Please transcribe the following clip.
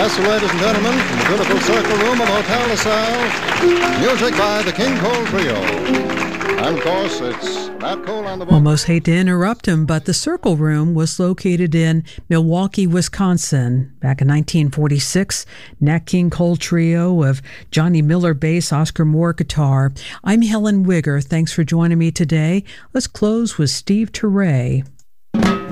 Yes, ladies and gentlemen, from the beautiful Circle Room of Hotel LaSalle, music by the King Cole Trio. And, of course, it's Nat Cole on the vocal. Almost hate to interrupt him, but the Circle Room was located in Milwaukee, Wisconsin. Back in 1946, Nat King Cole Trio of Johnny Miller bass, Oscar Moore guitar. I'm Helen Wigger. Thanks for joining me today. Let's close with Steve Turre.